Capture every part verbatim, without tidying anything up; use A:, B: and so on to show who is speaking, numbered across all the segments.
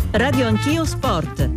A: Radio Anch'io Sport.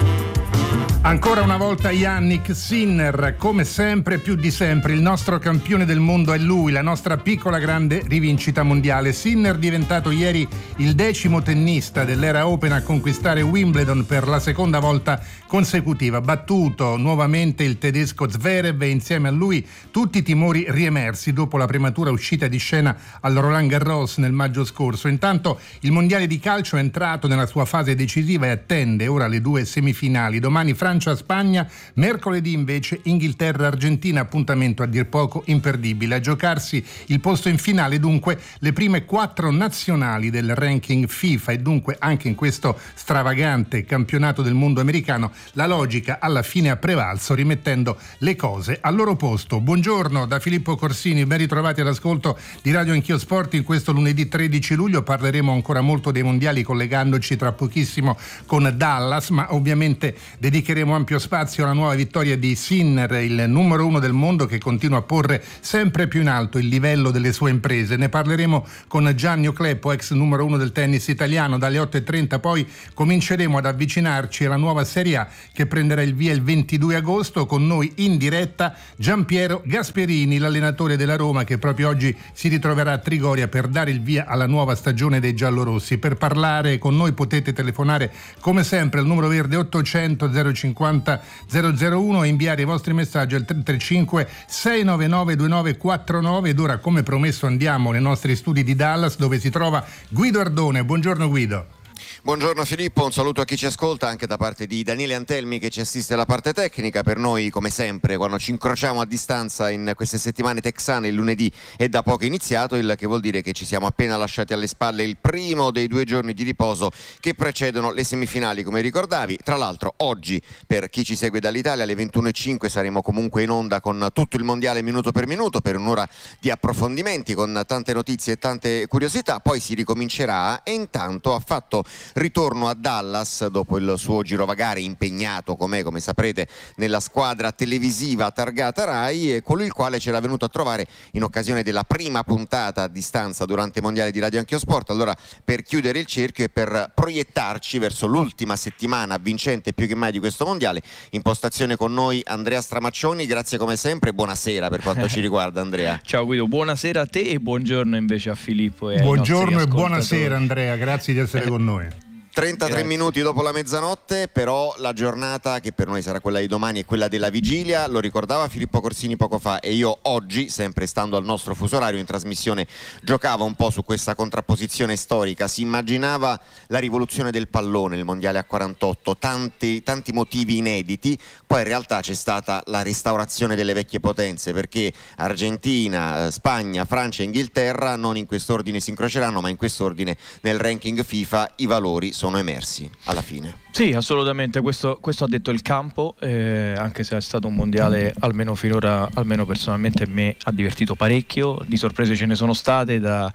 B: Ancora una volta Yannick Sinner, come sempre, più di sempre, il nostro campione del mondo è lui, la nostra piccola grande rivincita mondiale. Sinner, diventato ieri il decimo tennista dell'era Open a conquistare Wimbledon per la seconda volta consecutiva, battuto nuovamente il tedesco Zverev e insieme a lui tutti i timori riemersi dopo la prematura uscita di scena al Roland Garros nel maggio scorso. Intanto il mondiale di calcio è entrato nella sua fase decisiva e attende ora le due semifinali. Domani Francia-Spagna, mercoledì invece Inghilterra-Argentina, appuntamento a dir poco imperdibile. A giocarsi il posto in finale dunque le prime quattro nazionali del ranking FIFA e dunque anche in questo stravagante campionato del mondo americano la logica alla fine ha prevalso, rimettendo le cose al loro posto. Buongiorno da Filippo Corsini, ben ritrovati all'ascolto di Radio Anch'io Sport in questo lunedì tredici luglio. Parleremo ancora molto dei mondiali collegandoci tra pochissimo con Dallas, ma ovviamente dedicheremo ampio spazio alla nuova vittoria di Sinner, il numero uno del mondo che continua a porre sempre più in alto il livello delle sue imprese. Ne parleremo con Gianni Ocleppo, ex numero uno del tennis italiano. Dalle otto e trenta poi cominceremo ad avvicinarci alla nuova Serie A che prenderà il via il ventidue agosto. Con noi in diretta Giampiero Gasperini, l'allenatore della Roma, che proprio oggi si ritroverà a Trigoria per dare il via alla nuova stagione dei giallorossi. Per parlare con noi potete telefonare come sempre al numero verde ottocento zero cinquanta zero zero uno e inviare i vostri messaggi al tre tre cinque sei nove nove due nove quattro nove. Ed ora, come promesso, andiamo nei nostri studi di Dallas dove si trova Guido Ardone. Buongiorno Guido.
C: Buongiorno Filippo, un saluto a chi ci ascolta anche da parte di Daniele Antelmi che ci assiste alla parte tecnica. Per noi, come sempre, quando ci incrociamo a distanza in queste settimane texane, il lunedì è da poco iniziato, il che vuol dire che ci siamo appena lasciati alle spalle il primo dei due giorni di riposo che precedono le semifinali, come ricordavi. Tra l'altro oggi, per chi ci segue dall'Italia, alle ventuno e cinque saremo comunque in onda con tutto il mondiale minuto per minuto per un'ora di approfondimenti con tante notizie e tante curiosità. Poi si ricomincerà e intanto ha fatto ritorno a Dallas dopo il suo girovagare impegnato com'è, come saprete, nella squadra televisiva targata Rai, e colui il quale c'era venuto a trovare in occasione della prima puntata a distanza durante i mondiali di Radio Anch'io Sport. Allora, per chiudere il cerchio e per proiettarci verso l'ultima settimana vincente più che mai di questo mondiale, in postazione con noi Andrea Stramaccioni. Grazie come sempre, buonasera per quanto ci riguarda Andrea.
D: Ciao Guido, buonasera a te e buongiorno invece a Filippo e
B: buongiorno e buonasera Andrea, grazie di essere con noi.
C: trentatré Grazie. Minuti dopo la mezzanotte, però la giornata che per noi sarà quella di domani è quella della vigilia, lo ricordava Filippo Corsini poco fa, e io oggi, sempre stando al nostro fuso orario in trasmissione, giocavo un po' su questa contrapposizione storica. Si immaginava la rivoluzione del pallone, il mondiale a quarantotto, tanti, tanti motivi inediti, poi in realtà c'è stata la restaurazione delle vecchie potenze, perché Argentina, Spagna, Francia e Inghilterra non in quest'ordine si incroceranno, ma in quest'ordine nel ranking FIFA i valori sono sono emersi alla fine.
D: Sì, assolutamente, questo, questo ha detto il campo, eh, anche se è stato un mondiale, almeno finora, almeno personalmente me ha divertito parecchio. Di sorprese ce ne sono state, da,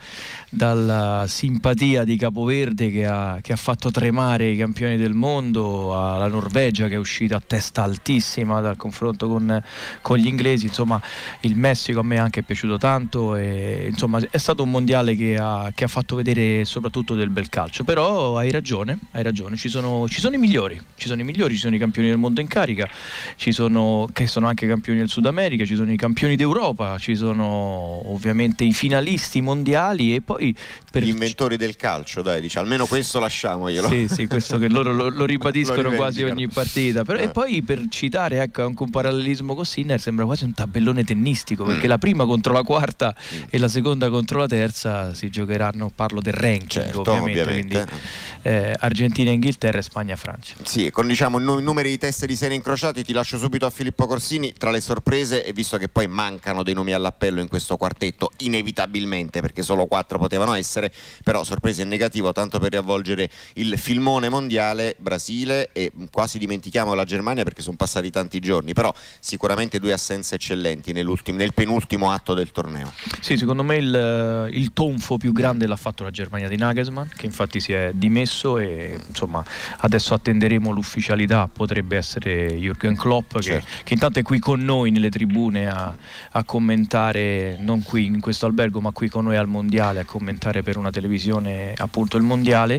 D: dalla simpatia di Capoverde che ha, che ha fatto tremare i campioni del mondo, alla Norvegia che è uscita a testa altissima dal confronto con, con gli inglesi. Insomma, il Messico a me anche è piaciuto tanto, e insomma è stato un mondiale che ha, che ha fatto vedere soprattutto del bel calcio. Però hai ragione, hai ragione, ci sono, ci sono i migliori, ci sono i migliori, ci sono i campioni del mondo in carica, ci sono che sono anche campioni del Sud America, ci sono i campioni d'Europa, ci sono ovviamente i finalisti mondiali e poi
C: per... gli inventori del calcio, dai, dice, almeno questo lasciamoglielo.
D: Sì, sì, questo che loro lo, lo ribadiscono lo quasi ogni partita. Però, eh. E poi per citare, ecco, anche un parallelismo con Sinner, sembra quasi un tabellone tennistico, perché mm. la prima contro la quarta mm. e la seconda contro la terza si giocheranno, parlo del ranking, certo, ovviamente, ovviamente. Quindi eh, Argentina, Inghilterra e Spagna, Francia.
C: Sì, con diciamo i numeri di teste di serie incrociati ti lascio subito a Filippo Corsini. Tra le sorprese, e visto che poi mancano dei nomi all'appello in questo quartetto inevitabilmente, perché solo quattro potevano essere, però sorprese in negativo, tanto per riavvolgere il filmone mondiale, Brasile, e quasi dimentichiamo la Germania perché sono passati tanti giorni, però sicuramente due assenze eccellenti nel penultimo atto del torneo.
D: Sì, secondo me il, il tonfo più grande l'ha fatto la Germania di Nagelsmann, che infatti si è dimesso promesso e insomma adesso attenderemo l'ufficialità, potrebbe essere Jürgen Klopp
C: certo.
D: che, che intanto è qui con noi nelle tribune a, a commentare, non qui in questo albergo ma qui con noi al mondiale, a commentare per una televisione appunto il mondiale.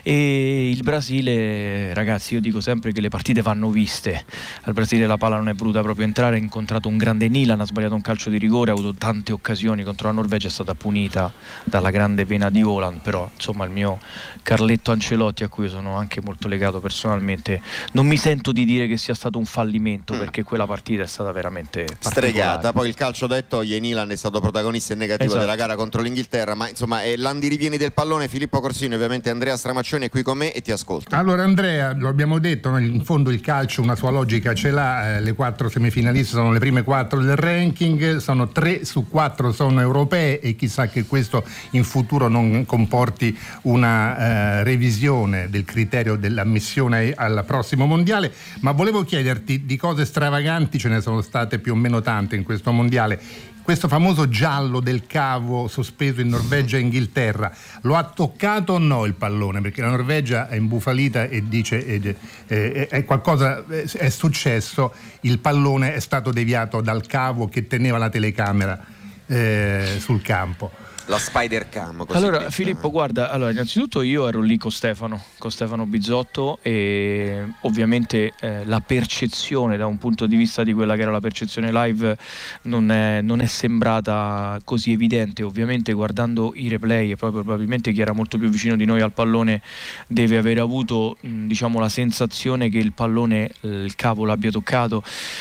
D: E il Brasile, ragazzi, io dico sempre che le partite vanno viste. Al Brasile la palla non è voluta proprio entrare, ha incontrato un grande Milan, ha sbagliato un calcio di rigore, ha avuto tante occasioni contro la Norvegia, è stata punita dalla grande pena di Haaland, però insomma il mio Carletto Ancelotti, a cui sono anche molto legato personalmente, non mi sento di dire che sia stato un fallimento, mm. perché quella partita è stata veramente
C: stregata. Poi il calcio detto, Jenilan è stato protagonista e negativo
D: esatto.
C: della gara contro l'Inghilterra, ma insomma è l'andirivieni del pallone. Filippo Corsini, ovviamente Andrea Stramaccioni è qui con me e ti ascolto.
B: Allora Andrea, lo abbiamo detto, in fondo il calcio una sua logica ce l'ha, eh, le quattro semifinaliste sono le prime quattro del ranking, sono tre su quattro sono europee e chissà che questo in futuro non comporti una eh, revisione del criterio dell'ammissione al prossimo mondiale. Ma volevo chiederti, di cose stravaganti ce ne sono state più o meno tante in questo mondiale. Questo famoso giallo del cavo sospeso in Norvegia e Inghilterra, lo ha toccato o no il pallone? Perché la Norvegia è imbufalita e dice è, è, è qualcosa è successo, il pallone è stato deviato dal cavo che teneva la telecamera eh, sul campo.
C: La Spider Cam. Così
D: allora
C: detto.
D: Filippo, guarda, allora innanzitutto io ero lì con Stefano, con Stefano Bizzotto e ovviamente eh, la percezione da un punto di vista di quella che era la percezione live non è, non è sembrata così evidente. Ovviamente guardando i replay e proprio probabilmente chi era molto più vicino di noi al pallone deve aver avuto mh, diciamo la sensazione che il pallone, il cavo l'abbia toccato.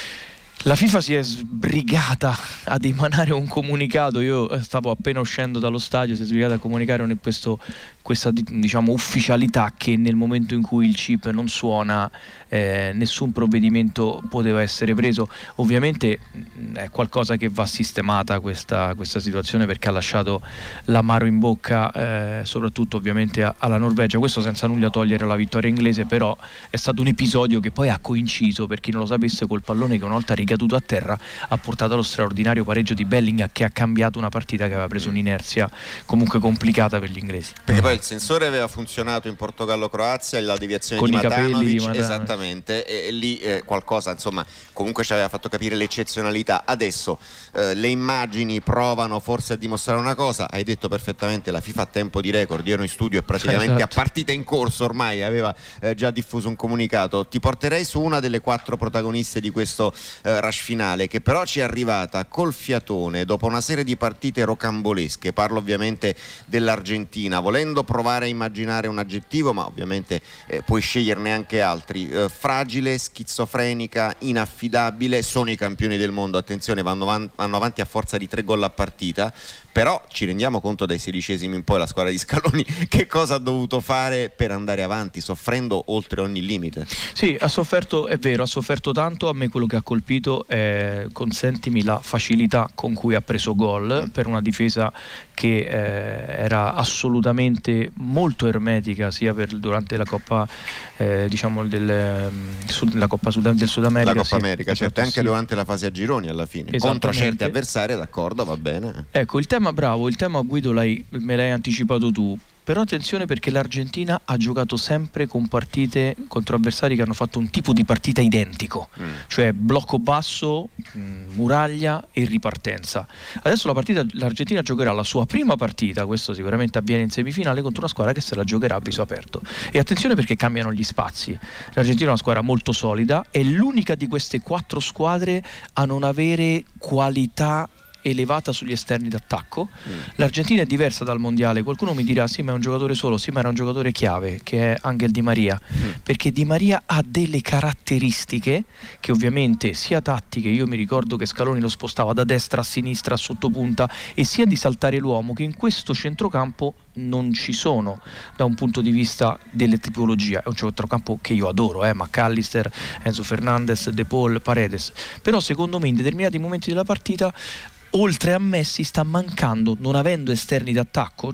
D: La FIFA si è sbrigata ad emanare un comunicato, io stavo appena uscendo dallo stadio, si è sbrigata a comunicare questo, questa diciamo ufficialità che nel momento in cui il chip non suona eh, nessun provvedimento poteva essere preso. Ovviamente mh, è qualcosa che va sistemata questa, questa situazione, perché ha lasciato l'amaro in bocca eh, soprattutto ovviamente a, alla Norvegia, questo senza nulla togliere la vittoria inglese, però è stato un episodio che poi ha coinciso, per chi non lo sapesse, col pallone che una volta ricaduto a terra ha portato allo straordinario pareggio di Bellingham, che ha cambiato una partita che aveva preso un'inerzia comunque complicata per gli inglesi.
C: Perché poi il sensore aveva funzionato in Portogallo-Croazia, la deviazione
D: con
C: di
D: i capelli
C: Matanovic,
D: di Matanovic.
C: Esattamente, e, e lì eh, qualcosa insomma comunque ci aveva fatto capire l'eccezionalità. Adesso eh, le immagini provano forse a dimostrare una cosa, hai detto perfettamente, la FIFA a tempo di record, io ero in studio e praticamente
D: esatto.
C: a partita in corso ormai aveva eh, già diffuso un comunicato. Ti porterei su una delle quattro protagoniste di questo eh, rush finale, che però ci è arrivata col fiatone dopo una serie di partite rocambolesche. Parlo ovviamente dell'Argentina, volendo provare a immaginare un aggettivo, ma ovviamente eh, puoi sceglierne anche altri. Eh, fragile, schizofrenica, inaffidabile, sono i campioni del mondo, attenzione, vanno, van- vanno avanti a forza di tre gol a partita, però ci rendiamo conto dai sedicesimi in poi la squadra di Scaloni che cosa ha dovuto fare per andare avanti, soffrendo oltre ogni limite.
D: Sì, ha sofferto, è vero, ha sofferto tanto. A me quello che ha colpito è, consentimi, la facilità con cui ha preso gol per una difesa che eh, era assolutamente molto ermetica, sia per, durante la Coppa eh, diciamo del, sud, la Coppa Sud, del Sud America,
C: la Coppa
D: sì,
C: America, certo, anche
D: sì.
C: durante la fase a gironi alla fine, contro certi avversari, d'accordo, va bene.
D: Ecco, il tema bravo, il tema Guido l'hai, me l'hai anticipato tu. Però attenzione, perché l'Argentina ha giocato sempre con partite contro avversari che hanno fatto un tipo di partita identico, mm. cioè blocco basso, mh, muraglia e ripartenza. Adesso la partita, l'Argentina giocherà la sua prima partita, questo sicuramente avviene in semifinale, contro una squadra che se la giocherà a viso aperto. E attenzione perché cambiano gli spazi. L'Argentina è una squadra molto solida, è l'unica di queste quattro squadre a non avere qualità elevata sugli esterni d'attacco. mm. L'Argentina è diversa dal mondiale. Qualcuno mi dirà sì, ma è un giocatore solo. Sì, ma era un giocatore chiave, che è Angel Di Maria, mm. perché Di Maria ha delle caratteristiche che ovviamente sia tattiche, io mi ricordo che Scaloni lo spostava da destra a sinistra a sottopunta, e sia di saltare l'uomo, che in questo centrocampo non ci sono da un punto di vista delle tipologie. È un centrocampo che io adoro, eh? McAllister, Enzo Fernandez, De Paul, Paredes, però secondo me in determinati momenti della partita, oltre a Messi, sta mancando, non avendo esterni d'attacco, c'è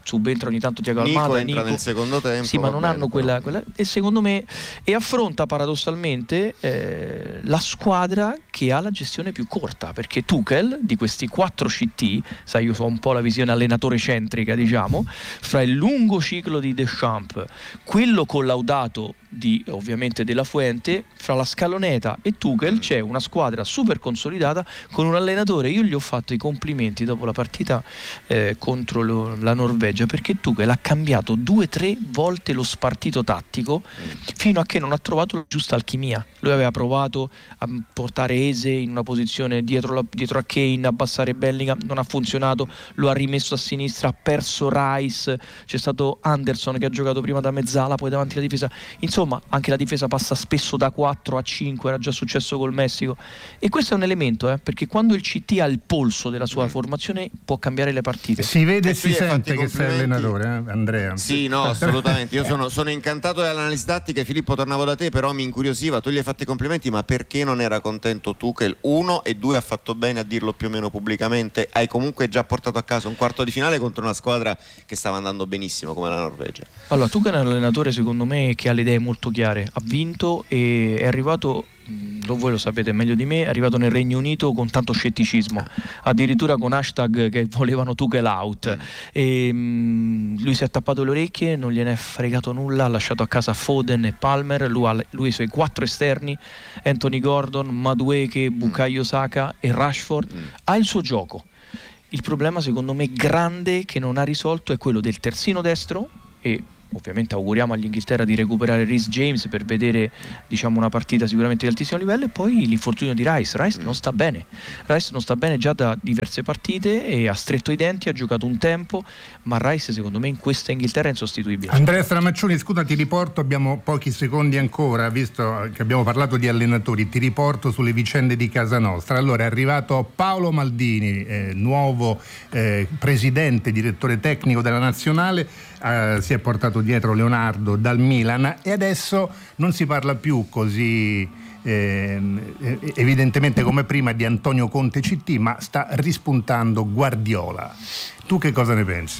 D: subentra ogni tanto Thiago
C: Nico
D: Almada,
C: entra
D: Nico,
C: nel secondo tempo,
D: sì, ma non
C: bene,
D: hanno quella, quella e secondo me e affronta paradossalmente eh, la squadra che ha la gestione più corta, perché Tuchel di questi quattro C T, sai, io ho un po' la visione allenatore centrica, diciamo, fra il lungo ciclo di Deschamps, quello collaudato di ovviamente della Fuente, fra la Scaloneta e Tuchel c'è una squadra super consolidata con un allenatore. Io gli ho fatto i complimenti dopo la partita eh, contro lo, la Norvegia, perché Tuchel ha cambiato due o tre volte lo spartito tattico fino a che non ha trovato la giusta alchimia. Lui aveva provato a portare Eze in una posizione dietro, la, dietro a Kane, abbassare Bellingham, non ha funzionato, lo ha rimesso a sinistra, ha perso Rice, c'è stato Anderson che ha giocato prima da mezzala, poi davanti alla difesa. Insomma, anche la difesa passa spesso da quattro a cinque, era già successo col Messico, e questo è un elemento, eh, perché quando il C T ha il polso della sua mm. formazione può cambiare le partite.
B: Si vede e si sente che sei allenatore, eh, Andrea.
C: Sì, no, assolutamente. Io sono, sono incantato dall'analisi tattica. Filippo, tornavo da te, però mi incuriosiva, tu gli hai fatto i complimenti, ma perché non era contento Tuchel? Uno, e due, ha fatto bene a dirlo più o meno pubblicamente, hai comunque già portato a casa un quarto di finale contro una squadra che stava andando benissimo come la Norvegia.
D: Allora, Tuchel è un allenatore secondo me che ha le idee molto chiare, ha vinto e è arrivato, voi lo sapete meglio di me, è arrivato nel Regno Unito con tanto scetticismo, addirittura con hashtag che volevano Tuchel out, e um, lui si è tappato le orecchie, non gliene è fregato nulla, ha lasciato a casa Foden e Palmer, lui ha, lui ha i suoi quattro esterni, Anthony Gordon, Madueke, Bukayo Saka e Rashford, ha il suo gioco. Il problema secondo me grande che non ha risolto è quello del terzino destro, e ovviamente auguriamo all'Inghilterra di recuperare Reece James per vedere, diciamo, una partita sicuramente di altissimo livello, e poi l'infortunio di Rice. Rice non sta bene Rice non sta bene già da diverse partite e ha stretto i denti, ha giocato un tempo, ma Rice secondo me in questa Inghilterra è insostituibile.
B: Andrea Stramaccioni, scusa, ti riporto, abbiamo pochi secondi ancora, visto che abbiamo parlato di allenatori, ti riporto sulle vicende di casa nostra. Allora è arrivato Paolo Maldini, eh, nuovo eh, presidente, direttore tecnico della nazionale, eh, si è portato dietro Leonardo dal Milan, e adesso non si parla più così eh, evidentemente come prima di Antonio Conte C T, ma sta rispuntando Guardiola. Tu che cosa ne pensi?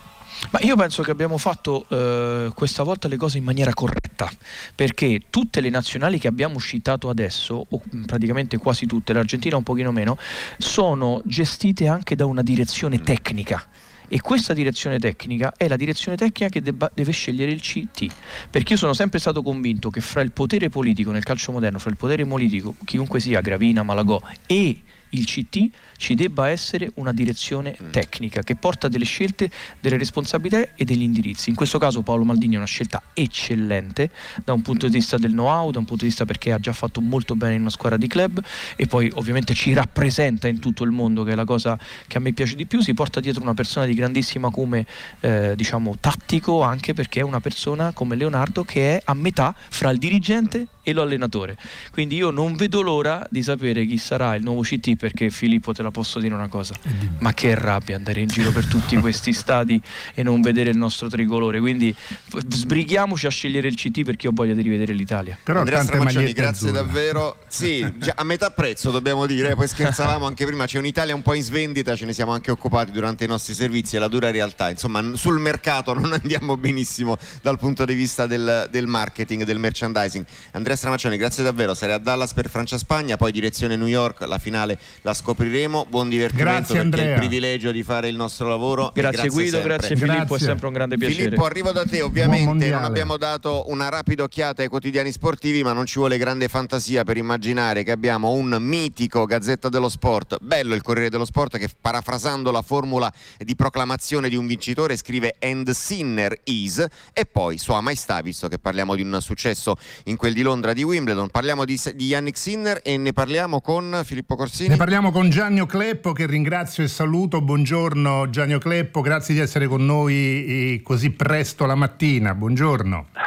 D: Ma io penso che abbiamo fatto eh, questa volta le cose in maniera corretta, perché tutte le nazionali che abbiamo citato adesso, o praticamente quasi tutte, l'Argentina un pochino meno, sono gestite anche da una direzione tecnica. E questa direzione tecnica è la direzione tecnica che debba, deve scegliere il C T, perché io sono sempre stato convinto che fra il potere politico nel calcio moderno, fra il potere politico, chiunque sia, Gravina, Malagò, e il C T ci debba essere una direzione tecnica che porta delle scelte, delle responsabilità e degli indirizzi. In questo caso Paolo Maldini è una scelta eccellente da un punto di vista del know-how, da un punto di vista perché ha già fatto molto bene in una squadra di club, e poi ovviamente ci rappresenta in tutto il mondo, che è la cosa che a me piace di più. Si porta dietro una persona di grandissimo acume, eh, diciamo tattico, anche perché è una persona come Leonardo che è a metà fra il dirigente e l'allenatore. Quindi io non vedo l'ora di sapere chi sarà il nuovo C T, perché Filippo, te la posso dire una cosa, ma che rabbia andare in giro per tutti questi stadi e non vedere il nostro tricolore, quindi sbrighiamoci a scegliere il C T, perché ho voglia di rivedere l'Italia.
C: Però Andrea Stramaccioni, grazie azzurre. davvero. Sì, già a metà prezzo dobbiamo dire, poi scherzavamo anche prima, c'è un'Italia un po' in svendita, ce ne siamo anche occupati durante i nostri servizi, è la dura realtà, insomma sul mercato non andiamo benissimo dal punto di vista del, del marketing, del merchandising. Andrea Stramaccioni, grazie davvero, sarei a Dallas per Francia-Spagna, poi direzione New York, la finale la scopriremo. Buon divertimento, grazie, perché Andrea. È il privilegio di fare il nostro lavoro.
D: Grazie, grazie Guido, sempre. Grazie Filippo, grazie. È sempre un grande piacere.
C: Filippo, arrivo da te, ovviamente non abbiamo dato una rapida occhiata ai quotidiani sportivi, ma non ci vuole grande fantasia per immaginare che abbiamo un mitico Gazzetta dello Sport, bello il Corriere dello Sport, che parafrasando la formula di proclamazione di un vincitore scrive "and Sinner is", e poi Sua Maestà, visto che parliamo di un successo in quel di Londra di Wimbledon, parliamo di, di Yannick Sinner e ne parliamo con Filippo Corsini.
B: Ne parliamo con Gianni Cleppo, che ringrazio e saluto. Buongiorno Gianni Cleppo, grazie di essere con noi così presto la mattina. Buongiorno.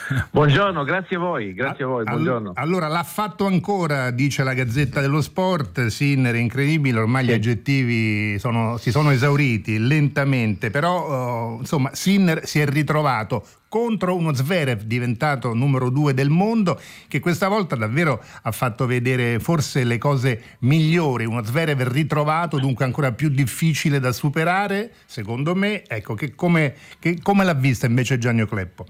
E: Buongiorno, grazie a voi, grazie a voi, buongiorno.
B: Allora, l'ha fatto ancora, dice la Gazzetta dello Sport, Sinner, incredibile, ormai gli aggettivi sono, si sono esauriti lentamente, però uh, insomma Sinner si è ritrovato contro uno Zverev diventato numero due del mondo, che questa volta davvero ha fatto vedere forse le cose migliori, uno Zverev ritrovato, dunque ancora più difficile da superare, secondo me. Ecco, che come, che, come l'ha vista invece Gianni Cleppo?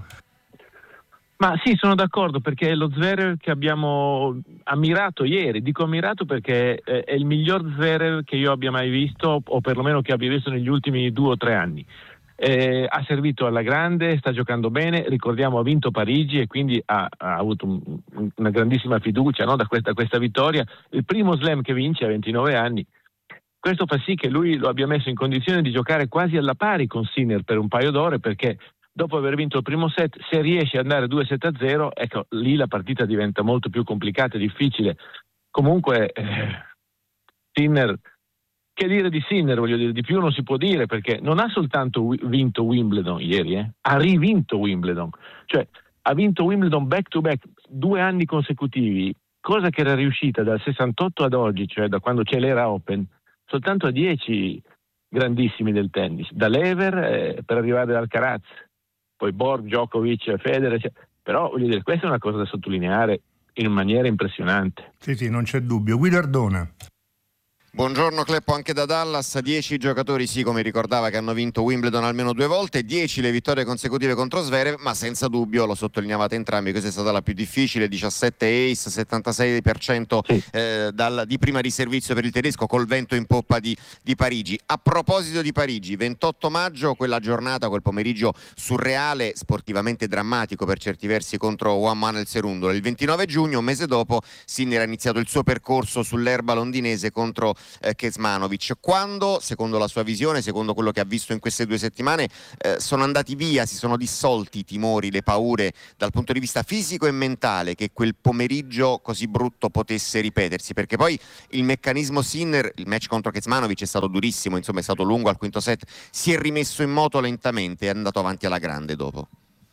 E: Ma sì, sono d'accordo, perché è lo Zverev che abbiamo ammirato ieri. Dico ammirato perché è il miglior Zverev che io abbia mai visto, o perlomeno che abbia visto negli ultimi due o tre anni. Eh, ha servito alla grande, sta giocando bene, ricordiamo ha vinto Parigi e quindi ha, ha avuto un, una grandissima fiducia, no, da questa, questa vittoria, il primo slam che vince a ventinove anni. Questo fa sì che lui lo abbia messo in condizione di giocare quasi alla pari con Sinner per un paio d'ore, perché dopo aver vinto il primo set, se riesce ad andare due sette a zero, ecco, lì la partita diventa molto più complicata e difficile. Comunque eh, Sinner, che dire di Sinner, voglio dire, di più non si può dire, perché non ha soltanto vinto Wimbledon ieri, eh, ha rivinto Wimbledon, cioè ha vinto Wimbledon back to back due anni consecutivi, cosa che era riuscita dal sessantotto ad oggi, cioè da quando c'è l'era Open, soltanto a dieci grandissimi del tennis, da Lever eh, per arrivare ad Alcaraz, poi Borg, Djokovic, Federer, cioè, però voglio dire, questa è una cosa da sottolineare in maniera impressionante.
B: Sì, sì, non c'è dubbio. Guido Ardona.
C: Buongiorno Cleppo, anche da Dallas. Dieci giocatori, sì, come ricordava, che hanno vinto Wimbledon almeno due volte, dieci le vittorie consecutive contro Zverev, ma senza dubbio, lo sottolineavate entrambi, questa è stata la più difficile, diciassette ace, settantasei per cento
E: sì.
C: eh, dal, di prima di servizio per il tedesco, col vento in poppa di, di Parigi. A proposito di Parigi, ventotto maggio, quella giornata, quel pomeriggio surreale, sportivamente drammatico per certi versi contro Juan Manuel Cerundolo. Il ventinove giugno, un mese dopo, Sinner ha iniziato il suo percorso sull'erba londinese contro Eh, Kecmanovic, quando, secondo la sua visione, secondo quello che ha visto in queste due settimane, eh, sono andati via, si sono dissolti i timori, le paure dal punto di vista fisico e mentale che quel pomeriggio così brutto potesse ripetersi, perché poi il meccanismo Sinner, il match contro Kecmanovic è stato durissimo, insomma è stato lungo, al quinto set si è rimesso in moto lentamente e è andato avanti alla grande dopo.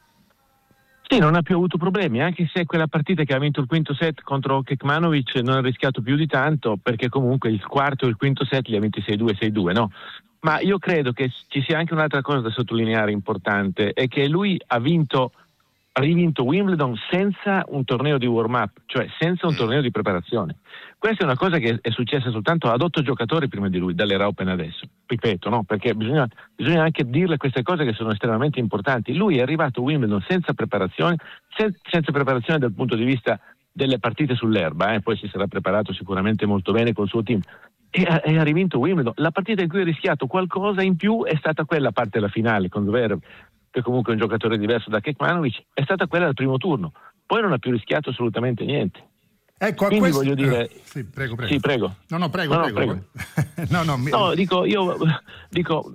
E: Sì, non ha più avuto problemi, anche se quella partita che ha vinto il quinto set contro Kecmanovic non ha rischiato più di tanto, perché comunque il quarto e il quinto set li ha vinti sei due sei due, no? Ma io credo che ci sia anche un'altra cosa da sottolineare importante, è che lui ha vinto, ha rivinto Wimbledon senza un torneo di warm-up, cioè senza un torneo di preparazione. Questa è una cosa che è successa soltanto ad otto giocatori prima di lui, dall'era Open adesso, ripeto, no? Perché bisogna, bisogna anche dirle queste cose che sono estremamente importanti. Lui è arrivato a Wimbledon senza preparazione, sen- senza preparazione dal punto di vista delle partite sull'erba, eh? Poi si sarà preparato sicuramente molto bene col suo team, e ha, e ha rivinto Wimbledon. La partita in cui ha rischiato qualcosa in più è stata quella, a parte la finale con Zverev, che comunque è un giocatore diverso da Kecmanovic, è stata quella del primo turno, poi non ha più rischiato assolutamente niente.
B: Ecco, a
E: Quindi
B: questo...
E: voglio dire,
B: eh, sì, prego, prego.
E: Sì, prego.
B: No, no, prego,
E: no,
B: prego.
E: No, prego.
B: no, no, mi...
E: no, dico, io dico,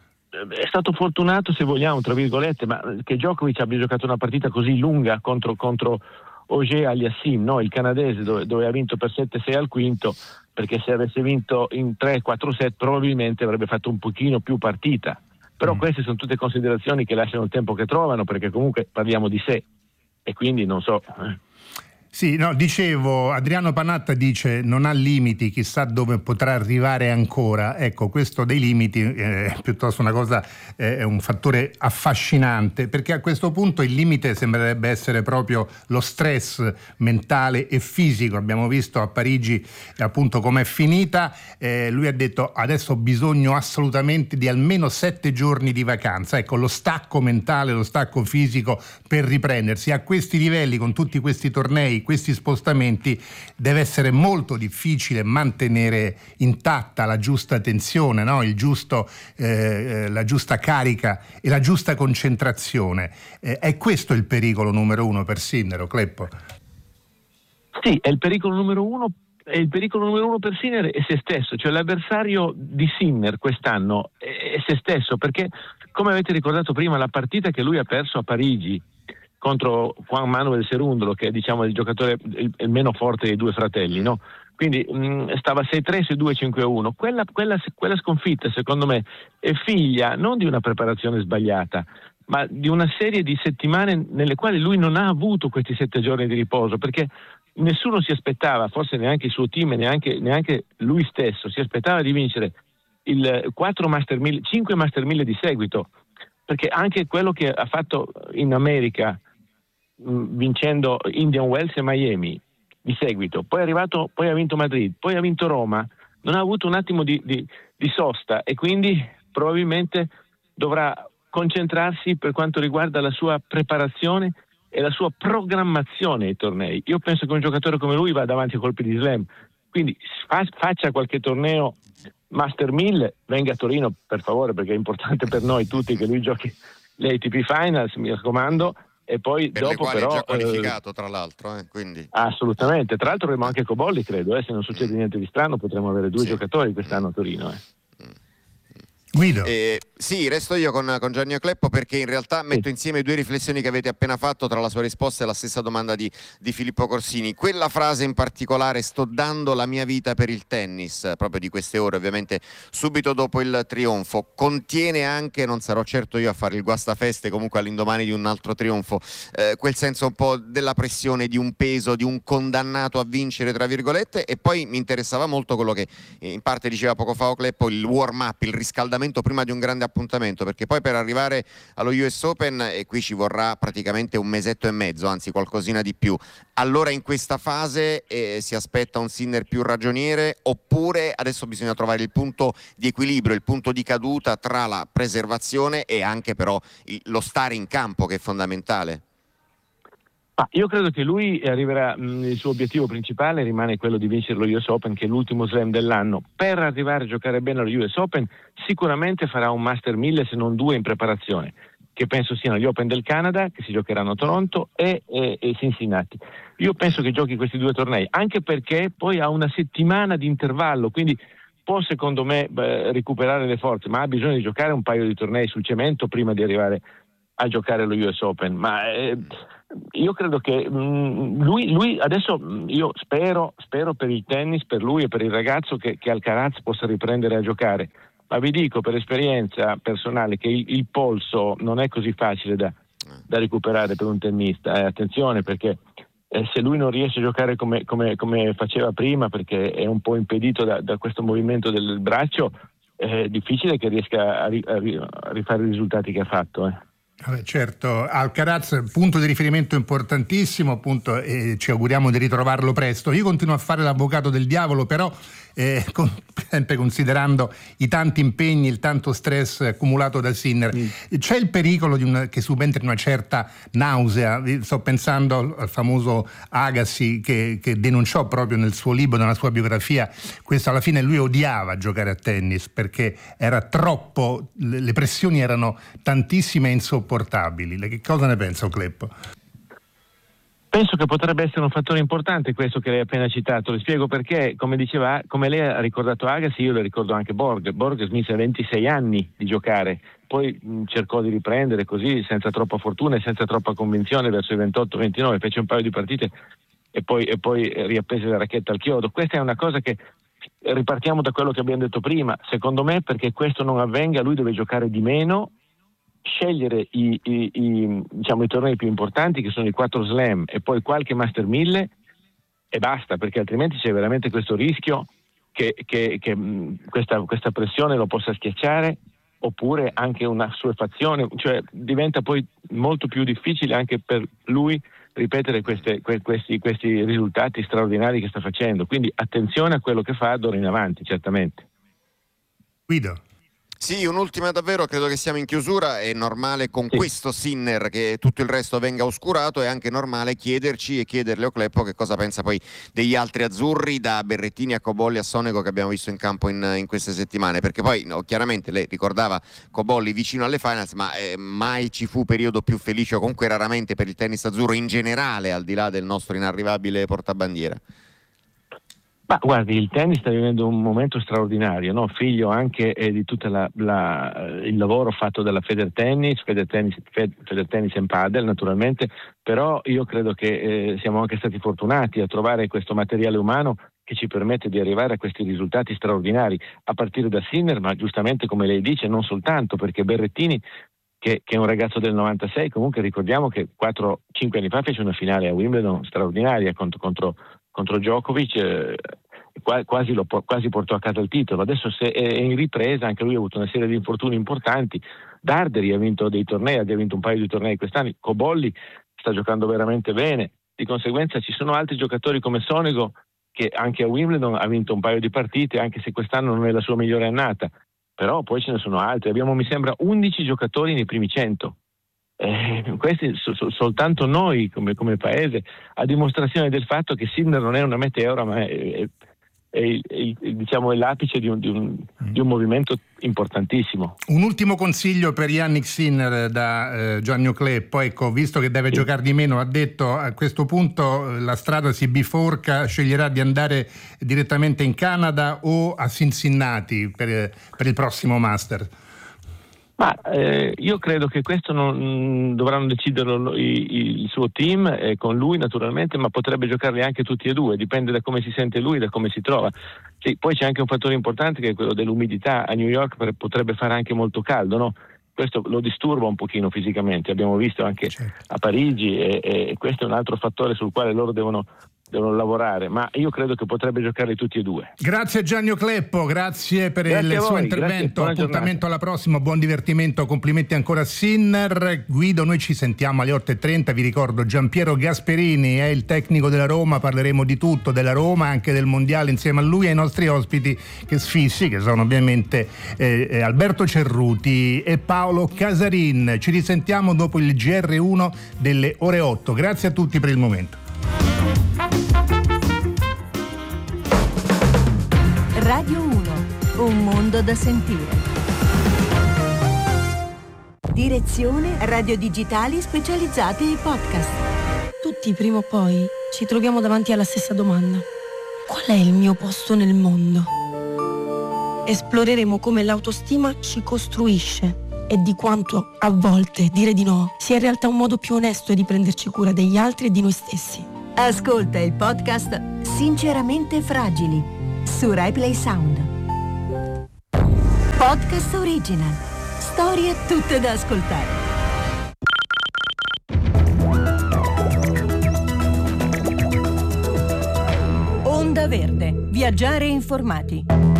E: è stato fortunato, se vogliamo, tra virgolette, ma che Djokovic abbia giocato una partita così lunga contro, contro Auger Aliassime, no? Il canadese, dove, dove ha vinto per sette sei al quinto, perché se avesse vinto in tre quattro set probabilmente avrebbe fatto un pochino più partita. Però mm. queste sono tutte considerazioni che lasciano il tempo che trovano, perché comunque parliamo di sé e quindi non so... Eh.
B: Sì, no, dicevo, Adriano Panatta dice non ha limiti, chissà dove potrà arrivare ancora. Ecco, questo dei limiti è piuttosto una cosa, è un fattore affascinante, perché a questo punto il limite sembrerebbe essere proprio lo stress mentale e fisico. Abbiamo visto a Parigi appunto com'è finita, eh, lui ha detto adesso ho bisogno assolutamente di almeno sette giorni di vacanza. Ecco, lo stacco mentale, lo stacco fisico per riprendersi a questi livelli, con tutti questi tornei, questi spostamenti, deve essere molto difficile mantenere intatta la giusta tensione, no? Il giusto, eh, la giusta carica e la giusta concentrazione. Eh, è questo il pericolo numero uno per Sinner, Cleppo?
E: Sì, è il pericolo numero uno. E il pericolo numero uno per Sinner è se stesso, cioè l'avversario di Sinner quest'anno è se stesso, perché come avete ricordato prima, la partita che lui ha perso a Parigi contro Juan Manuel Cerundolo, che è diciamo il giocatore il, il meno forte dei due fratelli, no? Quindi mh, stava sei tre, sei due, cinque uno. Quella, quella, quella sconfitta, secondo me, è figlia non di una preparazione sbagliata, ma di una serie di settimane nelle quali lui non ha avuto questi sette giorni di riposo, perché nessuno si aspettava, forse neanche il suo team e neanche, neanche lui stesso, si aspettava di vincere il quattro Master mille, cinque Master mille di seguito, perché anche quello che ha fatto in America mh, vincendo Indian Wells e Miami di seguito, poi è arrivato, poi ha vinto Madrid, poi ha vinto Roma, non ha avuto un attimo di, di, di sosta e quindi probabilmente dovrà concentrarsi per quanto riguarda la sua preparazione e la sua programmazione ai tornei. Io penso che un giocatore come lui vada avanti a colpi di slam, quindi fa, faccia qualche torneo Master mille, venga a Torino per favore, perché è importante per noi tutti che lui giochi le A T P Finals, mi raccomando, e poi
C: per
E: dopo
C: le quali
E: però
C: è già qualificato
E: eh,
C: tra l'altro eh, quindi.
E: Assolutamente, tra l'altro avremo anche Cobolli, credo, eh, se non succede niente di strano potremo avere due
C: Sì.
E: giocatori quest'anno a Torino. eh.
B: Guido.
C: Eh, sì, resto io con, con Gianni Cleppo, perché in realtà metto insieme due riflessioni che avete appena fatto tra la sua risposta e la stessa domanda di, di Filippo Corsini. Quella frase in particolare, sto dando la mia vita per il tennis, proprio di queste ore, ovviamente subito dopo il trionfo, contiene anche, non sarò certo io a fare il guastafeste comunque all'indomani di un altro trionfo, eh, quel senso un po' della pressione, di un peso, di un condannato a vincere tra virgolette. E poi mi interessava molto quello che in parte diceva poco fa Cleppo, il warm up, il riscaldamento prima di un grande appuntamento, perché poi per arrivare allo U S Open, e qui ci vorrà praticamente un mesetto e mezzo, anzi qualcosina di più, allora in questa fase eh, si aspetta un Sinner più ragioniere, oppure adesso bisogna trovare il punto di equilibrio, il punto di caduta tra la preservazione e anche però il, lo stare in campo, che è fondamentale?
E: Ah, io credo che lui arriverà, mh, il suo obiettivo principale rimane quello di vincere lo U S Open, che è l'ultimo slam dell'anno. Per arrivare a giocare bene allo U S Open sicuramente farà un Master mille, se non due in preparazione, che penso siano gli Open del Canada, che si giocheranno a Toronto, e, e, e Cincinnati. Io penso che giochi questi due tornei, anche perché poi ha una settimana di intervallo, quindi può secondo me beh, recuperare le forze, ma ha bisogno di giocare un paio di tornei sul cemento prima di arrivare a giocare allo U S Open. Ma eh, io credo che mh, lui, lui adesso mh, io spero, spero per il tennis, per lui e per il ragazzo, che, che Alcaraz possa riprendere a giocare, ma vi dico per esperienza personale che il, il polso non è così facile da, da recuperare per un tennista, eh, attenzione, perché eh, se lui non riesce a giocare come, come, come faceva prima, perché è un po' impedito da, da questo movimento del braccio, è difficile che riesca a, ri, a, ri, a rifare i risultati che ha fatto. eh.
B: Vabbè, certo, Alcaraz punto di riferimento importantissimo, appunto, e ci auguriamo di ritrovarlo presto. Io continuo a fare l'avvocato del diavolo, però eh, con, sempre considerando i tanti impegni, il tanto stress accumulato da Sinner, mm. c'è il pericolo di una, che subentri una certa nausea. Sto pensando al, al famoso Agassi che, che denunciò proprio nel suo libro, nella sua biografia, questo. Alla fine lui odiava giocare a tennis perché era troppo, le, le pressioni erano tantissime e insopportabili. Che cosa ne pensa Cleppo?
E: Penso che potrebbe essere un fattore importante questo che lei ha appena citato. Le spiego perché, come diceva, come lei ha ricordato Agassi, io le ricordo anche Borg. Borg smise a ventisei anni di giocare, poi mh, cercò di riprendere così senza troppa fortuna e senza troppa convinzione verso i ventotto ventinove, fece un paio di partite e poi, e poi riappese la racchetta al chiodo. Questa è una cosa che, ripartiamo da quello che abbiamo detto prima, secondo me perché questo non avvenga lui deve giocare di meno, scegliere i, i, i, diciamo, i tornei più importanti, che sono i quattro slam e poi qualche Master mille, e basta, perché altrimenti c'è veramente questo rischio che, che, che mh, questa, questa pressione lo possa schiacciare, oppure anche una assuefazione, cioè diventa poi molto più difficile anche per lui ripetere queste, que, questi, questi risultati straordinari che sta facendo. Quindi attenzione a quello che fa d'ora in avanti, certamente.
B: Guido.
C: Sì, un'ultima davvero, credo che siamo in chiusura, è normale con
E: sì.
C: questo Sinner che tutto il resto venga oscurato, è anche normale chiederci e chiederle a Cleppo che cosa pensa poi degli altri azzurri, da Berrettini a Cobolli a Sonego, che abbiamo visto in campo in, in queste settimane, perché poi no, chiaramente lei ricordava Cobolli vicino alle finals, ma eh, mai ci fu periodo più felice, o comunque raramente, per il tennis azzurro in generale, al di là del nostro inarrivabile portabandiera.
E: Ma guardi, il tennis sta vivendo un momento straordinario, no? Figlio anche eh, di tutto il lavoro fatto dalla Federtennis, Federtennis, Fed, Federtennis and Padel naturalmente, però io credo che eh, siamo anche stati fortunati a trovare questo materiale umano che ci permette di arrivare a questi risultati straordinari, a partire da Sinner, ma giustamente come lei dice non soltanto, perché Berrettini che, che è un ragazzo del novantasei. Comunque ricordiamo che quattro cinque anni fa fece una finale a Wimbledon straordinaria contro, contro, contro Djokovic, eh, quasi, lo, quasi portò a casa il titolo. Adesso se è in ripresa, anche lui ha avuto una serie di infortuni importanti. Darderi ha vinto dei tornei, ha vinto un paio di tornei quest'anno, Cobolli sta giocando veramente bene, di conseguenza ci sono altri giocatori come Sonego che anche a Wimbledon ha vinto un paio di partite, anche se quest'anno non è la sua migliore annata, però poi ce ne sono altri. Abbiamo, mi sembra, undici giocatori nei primi cento. Eh, questi so, so, soltanto noi come, come paese, a dimostrazione del fatto che Sinner non è una meteora, ma è, è, è, è, è, diciamo, è l'apice di un, di, un, di un movimento importantissimo.
B: Un ultimo consiglio per Jannik Sinner da eh, Gianni Cleppo. Ecco, visto che deve sì. giocare di meno, ha detto a questo punto la strada si biforca, sceglierà di andare direttamente in Canada o a Cincinnati per, per il prossimo Master.
E: Ma eh, io credo che questo non dovranno deciderlo il, il suo team, eh, con lui naturalmente, ma potrebbe giocarli anche tutti e due, dipende da come si sente lui, da come si trova. Sì, poi c'è anche un fattore importante che è quello dell'umidità. A New York potrebbe fare anche molto caldo, no? Questo lo disturba un pochino fisicamente, abbiamo visto anche certo. a Parigi e, e questo è un altro fattore sul quale loro devono devono lavorare, ma io credo che potrebbe giocarli tutti e due.
B: Grazie Gianni Cleppo, grazie per grazie il suo voi, intervento, appuntamento alla prossima, buon divertimento, complimenti ancora a Sinner. Guido, noi ci sentiamo alle otto e trenta, vi ricordo Giampiero Gasperini è il tecnico della Roma, parleremo di tutto, della Roma, anche del mondiale insieme a lui e ai nostri ospiti che sfissi, che sono ovviamente eh, Alberto Cerruti e Paolo Casarin. Ci risentiamo dopo il G R uno delle ore otto. Grazie a tutti per il momento.
A: Radio uno, un mondo da sentire. Direzione Radio Digitali specializzate ai podcast.
F: Tutti prima o poi ci troviamo davanti alla stessa domanda. Qual è il mio posto nel mondo? Esploreremo come l'autostima ci costruisce e di quanto a volte dire di no sia in realtà un modo più onesto di prenderci cura degli altri e di noi stessi.
A: Ascolta il podcast Sinceramente Fragili su RaiPlay Sound. Podcast Original. Storie tutte da ascoltare. Onda Verde. Viaggiare informati.